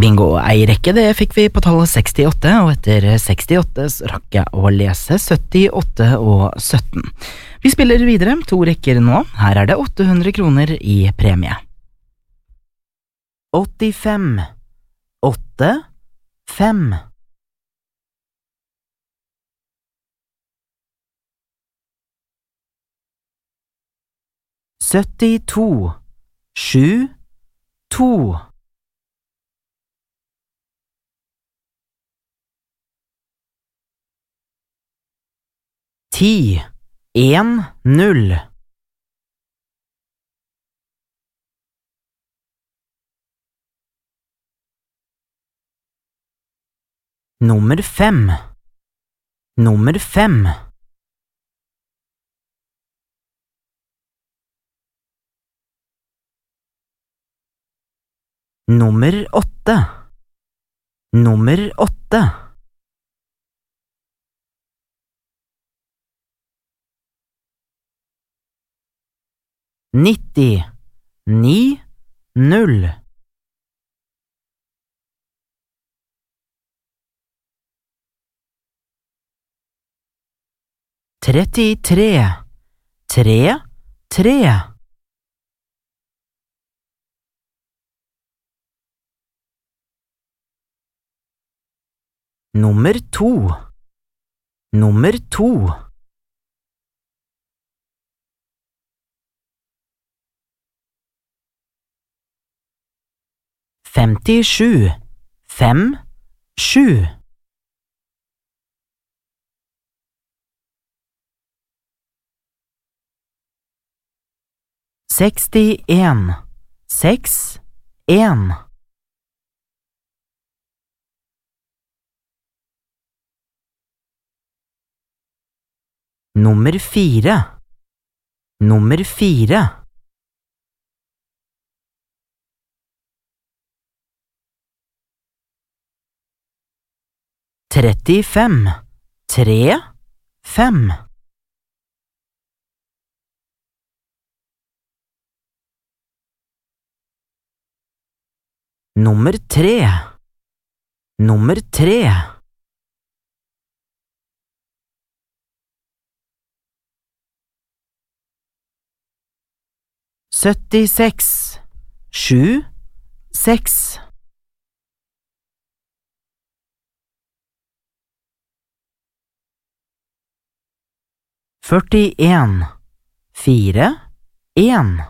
Bingo, ei rekke det fikk vi på tallet 68, og etter 68 så rakk jeg å lese 78 og 17. Vi spiller videre, 2 rekker nå. Her er det 800 kroner i premie. 85, 8, 5. 72, 7, 2. 10, 1, 0. Nummer 5. Nummer 5. Nummer 8. Nummer 8. Nitti, 9, 0. Trettitre, 3, 3. Nummer 2. Nummer 2. 57, 5, 7. 61, 6, 1. Nummer 4. Nummer 4. 35, 3, 5. 3. Nummer 3. 76, 7, 6. 41, 4, 1.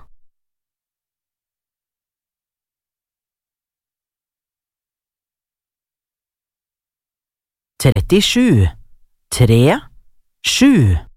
37, 3, 7.